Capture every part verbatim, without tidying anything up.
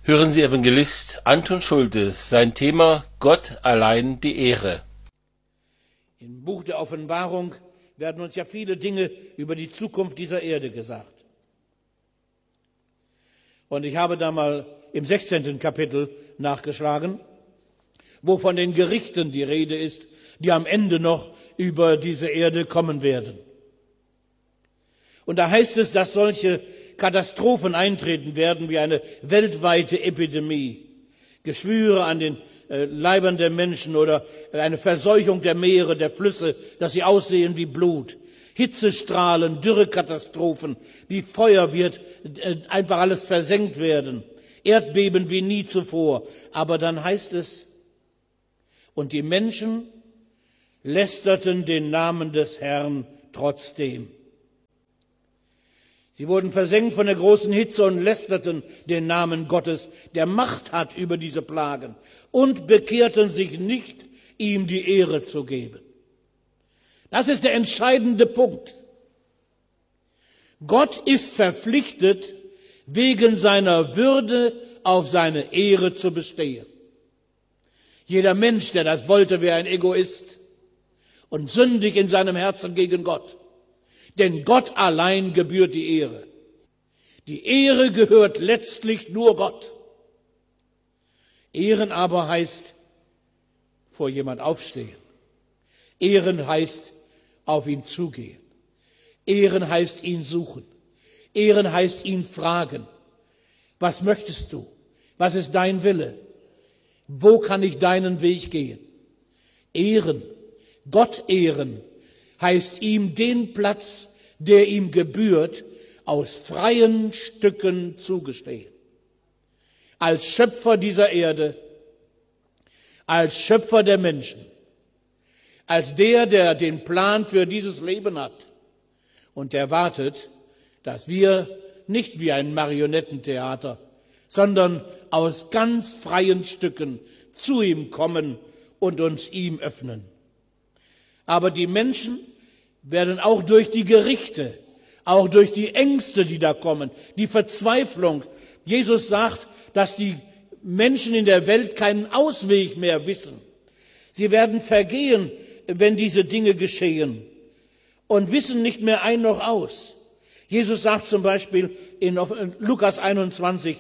Hören Sie Evangelist Anton Schulte, sein Thema Gott allein die Ehre. Im Buch der Offenbarung werden uns ja viele Dinge über die Zukunft dieser Erde gesagt. Und ich habe da mal im sechzehnten Kapitel nachgeschlagen, wo von den Gerichten die Rede ist, die am Ende noch über diese Erde kommen werden. Und da heißt es, dass solche Katastrophen eintreten werden wie eine weltweite Epidemie, Geschwüre an den äh, Leibern der Menschen oder eine Verseuchung der Meere, der Flüsse, dass sie aussehen wie Blut, Hitzestrahlen, Dürrekatastrophen, wie Feuer wird äh, einfach alles versenkt werden, Erdbeben wie nie zuvor. Aber dann heißt es, und die Menschen lästerten den Namen des Herrn trotzdem. Sie wurden versenkt von der großen Hitze und lästerten den Namen Gottes, der Macht hat über diese Plagen, und bekehrten sich nicht, ihm die Ehre zu geben. Das ist der entscheidende Punkt. Gott ist verpflichtet, wegen seiner Würde auf seine Ehre zu bestehen. Jeder Mensch, der das wollte, wäre ein Egoist und sündig in seinem Herzen gegen Gott. Denn Gott allein gebührt die Ehre. Die Ehre gehört letztlich nur Gott. Ehren aber heißt vor jemand aufstehen. Ehren heißt auf ihn zugehen. Ehren heißt ihn suchen. Ehren heißt ihn fragen. Was möchtest du? Was ist dein Wille? Wo kann ich deinen Weg gehen? Ehren, Gott ehren, heißt ihm den Platz, der ihm gebührt, aus freien Stücken zugestehen. Als Schöpfer dieser Erde, als Schöpfer der Menschen, als der, der den Plan für dieses Leben hat und der wartet, dass wir nicht wie ein Marionettentheater, sondern aus ganz freien Stücken zu ihm kommen und uns ihm öffnen. Aber die Menschen werden auch durch die Gerichte, auch durch die Ängste, die da kommen, die Verzweiflung. Jesus sagt, dass die Menschen in der Welt keinen Ausweg mehr wissen. Sie werden vergehen, wenn diese Dinge geschehen und wissen nicht mehr ein noch aus. Jesus sagt zum Beispiel in Lukas einundzwanzig,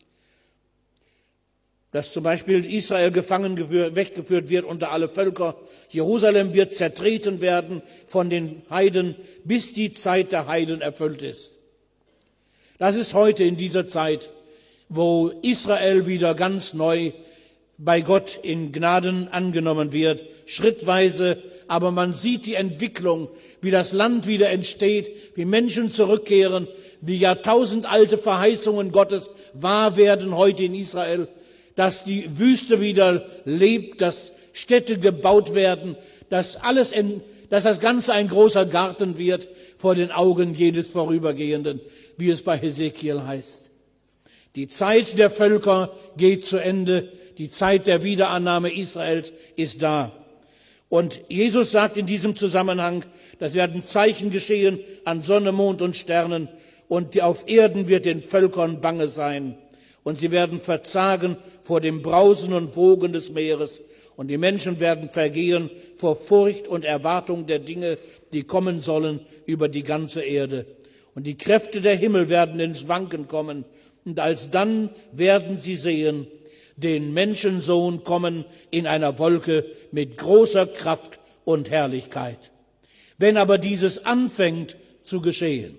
dass zum Beispiel Israel gefangen weggeführt wird unter alle Völker. Jerusalem wird zertreten werden von den Heiden, bis die Zeit der Heiden erfüllt ist. Das ist heute in dieser Zeit, wo Israel wieder ganz neu bei Gott in Gnaden angenommen wird, schrittweise, aber man sieht die Entwicklung, wie das Land wieder entsteht, wie Menschen zurückkehren, wie jahrtausendalte Verheißungen Gottes wahr werden heute in Israel, dass die Wüste wieder lebt, dass Städte gebaut werden, dass alles, in, dass das Ganze ein großer Garten wird vor den Augen jedes Vorübergehenden, wie es bei Hesekiel heißt. Die Zeit der Völker geht zu Ende, die Zeit der Wiederannahme Israels ist da. Und Jesus sagt in diesem Zusammenhang, dass werden Zeichen geschehen an Sonne, Mond und Sternen, und auf Erden wird den Völkern bange sein. Und sie werden verzagen vor dem Brausen und Wogen des Meeres. Und die Menschen werden vergehen vor Furcht und Erwartung der Dinge, die kommen sollen über die ganze Erde. Und die Kräfte der Himmel werden ins Wanken kommen. Und alsdann werden sie sehen, den Menschensohn kommen in einer Wolke mit großer Kraft und Herrlichkeit. Wenn aber dieses anfängt zu geschehen,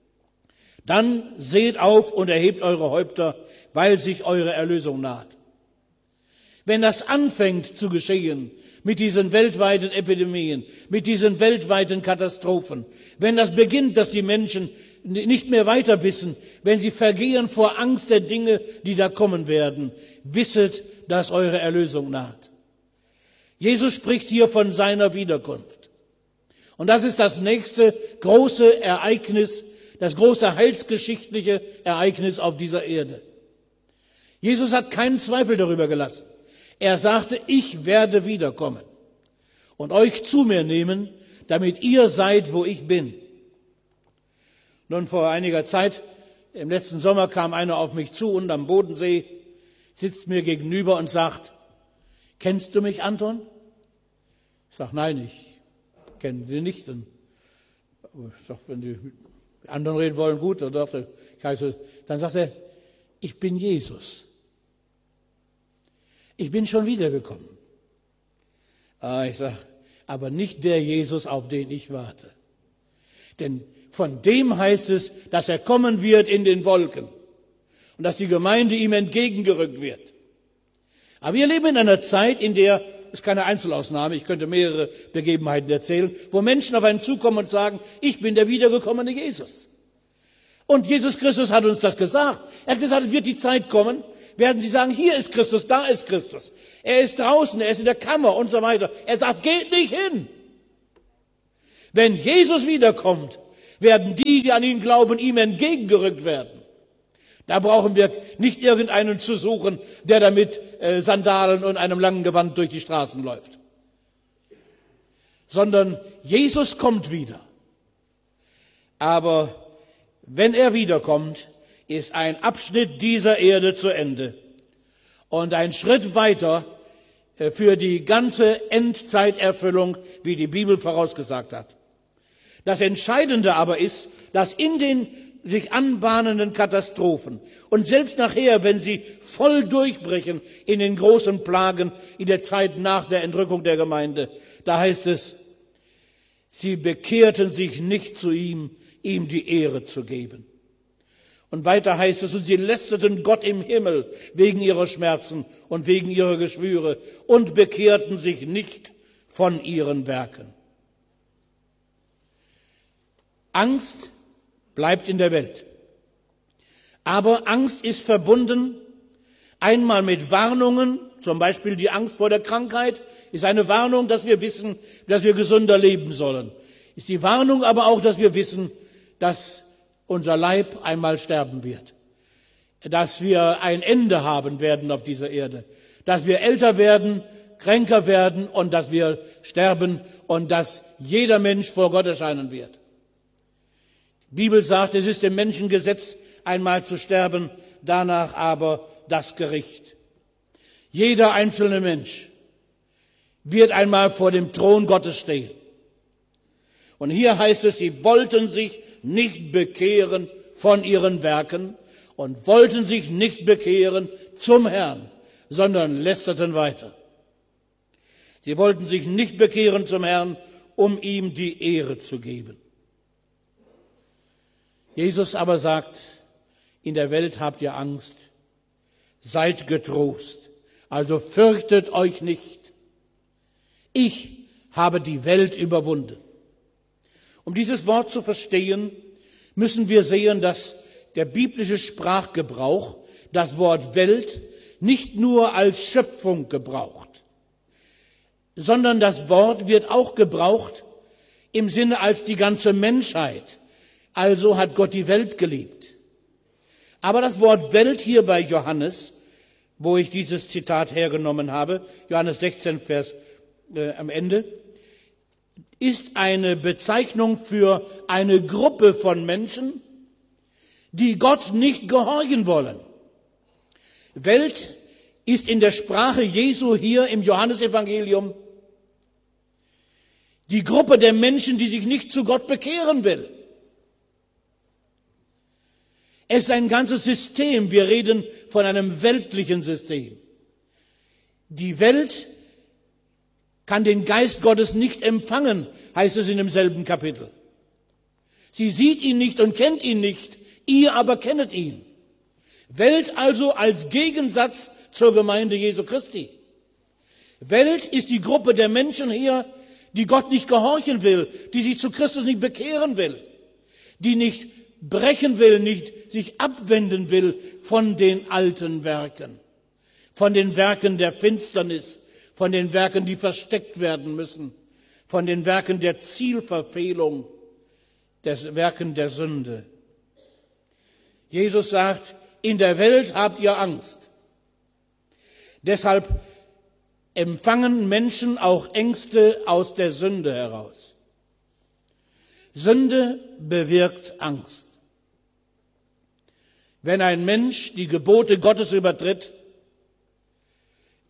dann seht auf und erhebt eure Häupter, weil sich eure Erlösung naht. Wenn das anfängt zu geschehen, mit diesen weltweiten Epidemien, mit diesen weltweiten Katastrophen, wenn das beginnt, dass die Menschen nicht mehr weiter wissen, wenn sie vergehen vor Angst der Dinge, die da kommen werden, wisset, dass eure Erlösung naht. Jesus spricht hier von seiner Wiederkunft. Und das ist das nächste große Ereignis, das große heilsgeschichtliche Ereignis auf dieser Erde. Jesus hat keinen Zweifel darüber gelassen. Er sagte, ich werde wiederkommen und euch zu mir nehmen, damit ihr seid, wo ich bin. Nun, vor einiger Zeit, im letzten Sommer, kam einer auf mich zu und am Bodensee sitzt mir gegenüber und sagt, kennst du mich, Anton? Ich sage, nein, ich kenne Sie nicht. Und ich sage, wenn Sie mit anderen reden wollen, gut. Dann, dachte, ich heiße, dann sagt er, ich bin Jesus. Ich bin schon wiedergekommen. Ich sage, aber nicht der Jesus, auf den ich warte. Denn von dem heißt es, dass er kommen wird in den Wolken und dass die Gemeinde ihm entgegengerückt wird. Aber wir leben in einer Zeit, in der, das ist keine Einzelausnahme, ich könnte mehrere Begebenheiten erzählen, wo Menschen auf einen zukommen und sagen, ich bin der wiedergekommene Jesus. Und Jesus Christus hat uns das gesagt. Er hat gesagt, es wird die Zeit kommen, werden sie sagen, hier ist Christus, da ist Christus. Er ist draußen, er ist in der Kammer und so weiter. Er sagt, geht nicht hin. Wenn Jesus wiederkommt, werden die, die an ihn glauben, ihm entgegengerückt werden. Da brauchen wir nicht irgendeinen zu suchen, der da mit äh, Sandalen und einem langen Gewand durch die Straßen läuft. Sondern Jesus kommt wieder. Aber wenn er wiederkommt, ist ein Abschnitt dieser Erde zu Ende und ein Schritt weiter für die ganze Endzeiterfüllung, wie die Bibel vorausgesagt hat. Das Entscheidende aber ist, dass in den sich anbahnenden Katastrophen und selbst nachher, wenn sie voll durchbrechen in den großen Plagen in der Zeit nach der Entrückung der Gemeinde, da heißt es, sie bekehrten sich nicht zu ihm, ihm die Ehre zu geben. Und weiter heißt es, und sie lästerten Gott im Himmel wegen ihrer Schmerzen und wegen ihrer Geschwüre und bekehrten sich nicht von ihren Werken. Angst bleibt in der Welt. Aber Angst ist verbunden einmal mit Warnungen, zum Beispiel die Angst vor der Krankheit ist eine Warnung, dass wir wissen, dass wir gesünder leben sollen. Ist die Warnung aber auch, dass wir wissen, dass unser Leib einmal sterben wird, dass wir ein Ende haben werden auf dieser Erde, dass wir älter werden, kränker werden und dass wir sterben und dass jeder Mensch vor Gott erscheinen wird. Die Bibel sagt, es ist dem Menschen gesetzt, einmal zu sterben, danach aber das Gericht. Jeder einzelne Mensch wird einmal vor dem Thron Gottes stehen. Und hier heißt es, sie wollten sich nicht bekehren von ihren Werken und wollten sich nicht bekehren zum Herrn, sondern lästerten weiter. Sie wollten sich nicht bekehren zum Herrn, um ihm die Ehre zu geben. Jesus aber sagt, in der Welt habt ihr Angst, seid getrost, also fürchtet euch nicht. Ich habe die Welt überwunden. Um dieses Wort zu verstehen, müssen wir sehen, dass der biblische Sprachgebrauch das Wort Welt nicht nur als Schöpfung gebraucht, sondern das Wort wird auch gebraucht im Sinne als die ganze Menschheit. Also hat Gott die Welt geliebt. Aber das Wort Welt hier bei Johannes, wo ich dieses Zitat hergenommen habe, Johannes sechzehn, Vers äh, am Ende, ist eine Bezeichnung für eine Gruppe von Menschen, die Gott nicht gehorchen wollen. Welt ist in der Sprache Jesu hier im Johannesevangelium die Gruppe der Menschen, die sich nicht zu Gott bekehren will. Es ist ein ganzes System. Wir reden von einem weltlichen System. Die Welt kann den Geist Gottes nicht empfangen, heißt es in demselben Kapitel. Sie sieht ihn nicht und kennt ihn nicht, ihr aber kennet ihn. Welt also als Gegensatz zur Gemeinde Jesu Christi. Welt ist die Gruppe der Menschen hier, die Gott nicht gehorchen will, die sich zu Christus nicht bekehren will, die nicht brechen will, nicht sich abwenden will von den alten Werken, von den Werken der Finsternis, von den Werken, die versteckt werden müssen, von den Werken der Zielverfehlung, den Werken der Sünde. Jesus sagt, in der Welt habt ihr Angst. Deshalb empfangen Menschen auch Ängste aus der Sünde heraus. Sünde bewirkt Angst. Wenn ein Mensch die Gebote Gottes übertritt,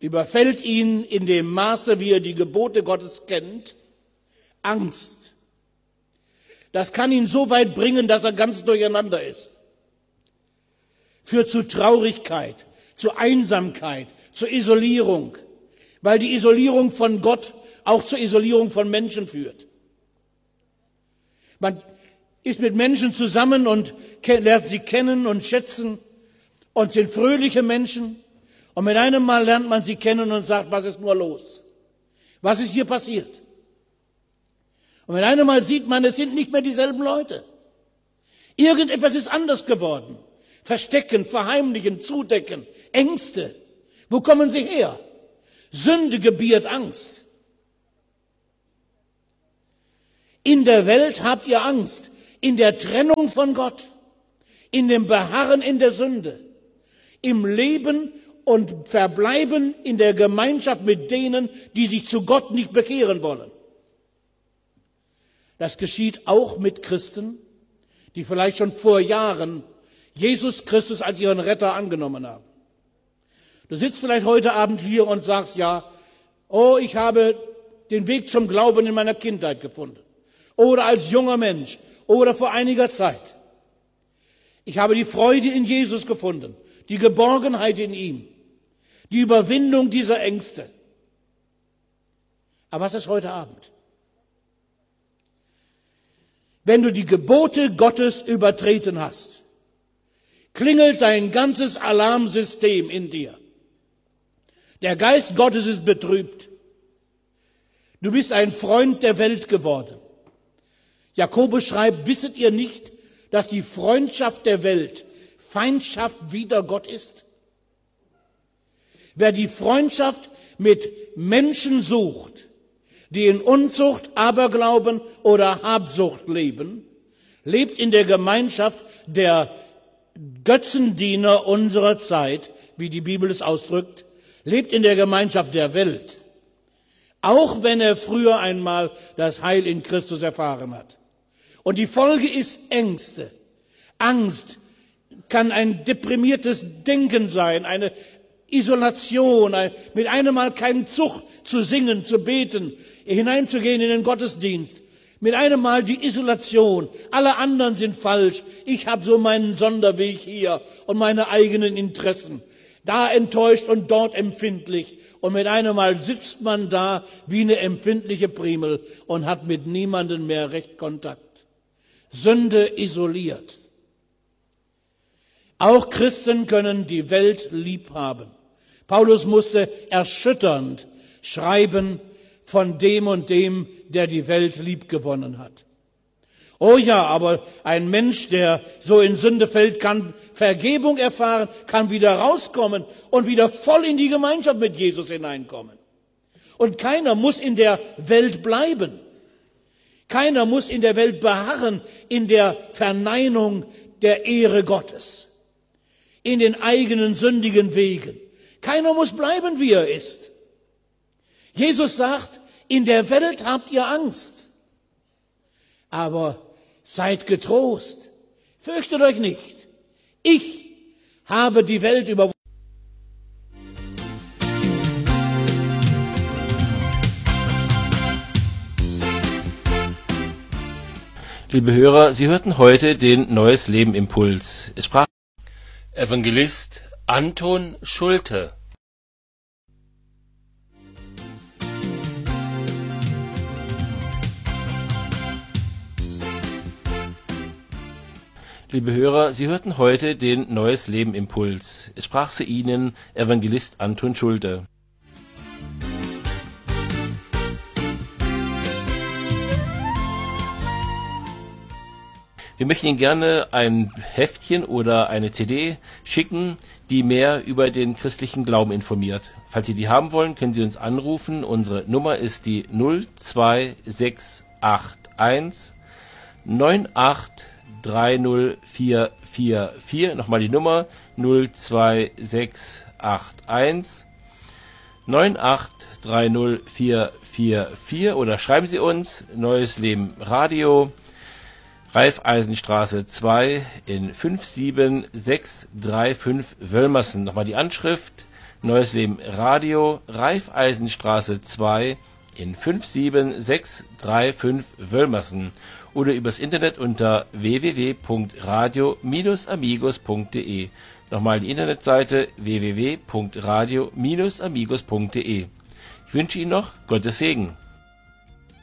überfällt ihn in dem Maße, wie er die Gebote Gottes kennt, Angst. Das kann ihn so weit bringen, dass er ganz durcheinander ist. Führt zu Traurigkeit, zu Einsamkeit, zur Isolierung, weil die Isolierung von Gott auch zur Isolierung von Menschen führt. Man ist mit Menschen zusammen und lernt sie kennen und schätzen und sind fröhliche Menschen. Und mit einem Mal lernt man sie kennen und sagt, was ist nur los? Was ist hier passiert? Und mit einem Mal sieht man, es sind nicht mehr dieselben Leute. Irgendetwas ist anders geworden. Verstecken, verheimlichen, zudecken, Ängste. Wo kommen sie her? Sünde gebiert Angst. In der Welt habt ihr Angst, in der Trennung von Gott, in dem Beharren in der Sünde, im Leben und Verbleiben in der Gemeinschaft mit denen, die sich zu Gott nicht bekehren wollen. Das geschieht auch mit Christen, die vielleicht schon vor Jahren Jesus Christus als ihren Retter angenommen haben. Du sitzt vielleicht heute Abend hier und sagst, ja, oh, ich habe den Weg zum Glauben in meiner Kindheit gefunden. Oder als junger Mensch oder vor einiger Zeit. Ich habe die Freude in Jesus gefunden, die Geborgenheit in ihm, die Überwindung dieser Ängste. Aber was ist heute Abend? Wenn du die Gebote Gottes übertreten hast, klingelt dein ganzes Alarmsystem in dir. Der Geist Gottes ist betrübt. Du bist ein Freund der Welt geworden. Jakobus schreibt, wisset ihr nicht, dass die Freundschaft der Welt Feindschaft wider Gott ist? Wer die Freundschaft mit Menschen sucht, die in Unzucht, Aberglauben oder Habsucht leben, lebt in der Gemeinschaft der Götzendiener unserer Zeit, wie die Bibel es ausdrückt, lebt in der Gemeinschaft der Welt, auch wenn er früher einmal das Heil in Christus erfahren hat. Und die Folge ist Ängste. Angst kann ein deprimiertes Denken sein, eine Isolation, ein, mit einem Mal keinen Zug zu singen, zu beten, hineinzugehen in den Gottesdienst. Mit einem Mal die Isolation. Alle anderen sind falsch. Ich habe so meinen Sonderweg hier und meine eigenen Interessen. Da enttäuscht und dort empfindlich. Und mit einem Mal sitzt man da wie eine empfindliche Primel und hat mit niemandem mehr recht Kontakt. Sünde isoliert. Auch Christen können die Welt lieb haben. Paulus musste erschütternd schreiben von dem und dem, der die Welt lieb gewonnen hat. Oh ja, aber ein Mensch, der so in Sünde fällt, kann Vergebung erfahren, kann wieder rauskommen und wieder voll in die Gemeinschaft mit Jesus hineinkommen. Und keiner muss in der Welt bleiben. Keiner muss in der Welt beharren, in der Verneinung der Ehre Gottes, in den eigenen sündigen Wegen. Keiner muss bleiben, wie er ist. Jesus sagt, in der Welt habt ihr Angst, aber seid getrost, fürchtet euch nicht. Ich habe die Welt überwunden. Liebe Hörer, Sie hörten heute den Neues Leben Impuls. Es sprach Evangelist Anton Schulte. Liebe Hörer, Sie hörten heute den Neues Leben Impuls. Es sprach zu Ihnen Evangelist Anton Schulte. Wir möchten Ihnen gerne ein Heftchen oder eine C D schicken, die mehr über den christlichen Glauben informiert. Falls Sie die haben wollen, können Sie uns anrufen. Unsere Nummer ist die null zwei sechs acht eins neun acht drei null vier vier vier. Nochmal die Nummer null zwei sechs acht eins neun acht drei null vier vier vier oder schreiben Sie uns Neues Leben Radio, Raiffeisenstraße zwei in fünf sieben sechs drei fünf Wölmersen. Nochmal die Anschrift Neues Leben Radio, Raiffeisenstraße zwei in fünf sieben sechs drei fünf Wölmersen oder übers Internet unter w w w punkt radio Bindestrich amigos punkt de. Nochmal die Internetseite w w w punkt radio Bindestrich amigos punkt de. Ich wünsche Ihnen noch Gottes Segen.